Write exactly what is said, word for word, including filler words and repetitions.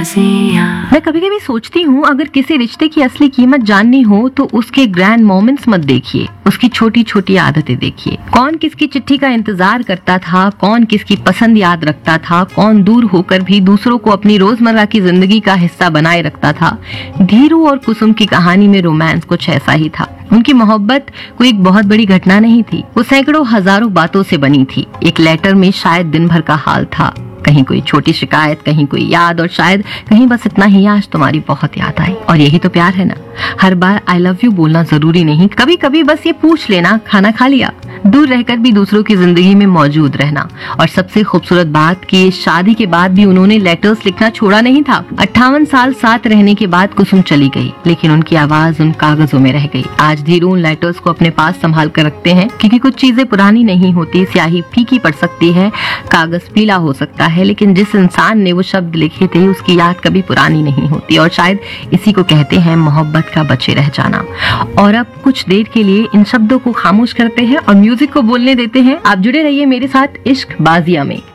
मैं कभी कभी सोचती हूँ अगर किसी रिश्ते की असली कीमत जाननी हो तो उसके ग्रैंड मोमेंट्स मत देखिए, उसकी छोटी छोटी आदतें देखिए। कौन किसकी चिट्ठी का इंतजार करता था, कौन किसकी पसंद याद रखता था, कौन दूर होकर भी दूसरों को अपनी रोजमर्रा की जिंदगी का हिस्सा बनाए रखता था। धीरू और कुसुम की कहानी में रोमांस कुछ ऐसा ही था। उनकी मोहब्बत कोई एक बहुत बड़ी घटना नहीं थी, वो सैकड़ों हजारों बातों से बनी थी। एक लेटर में शायद दिन भर का हाल था, कहीं कोई छोटी शिकायत, कहीं कोई याद, और शायद कहीं बस इतना ही, आज तुम्हारी बहुत याद आई। और यही तो प्यार है ना। हर बार आई लव यू बोलना जरूरी नहीं, कभी कभी बस ये पूछ लेना खाना खा लिया। दूर रहकर भी दूसरों की जिंदगी में मौजूद रहना। और सबसे खूबसूरत बात कि शादी के बाद भी उन्होंने लेटर्स लिखना छोड़ा नहीं था। अट्ठावन साल साथ रहने के बाद कुसुम चली गई, लेकिन उनकी आवाज उन कागजों में रह गई। आज धीरू उन लेटर्स को अपने पास संभाल कर रखते हैं, क्योंकि कुछ चीजें पुरानी नहीं होती। स्याही फीकी पड़ सकती है, कागज पीला हो सकता है, लेकिन जिस इंसान ने वो शब्द लिखे थे उसकी याद कभी पुरानी नहीं होती। और शायद इसी को कहते हैं मोहब्बत का बचे रह जाना। और अब कुछ देर के लिए इन शब्दों को खामोश करते हैं और म्यूजिक को बोलने देते हैं। आप जुड़े रहिए मेरे साथ इश्क बाजिया में।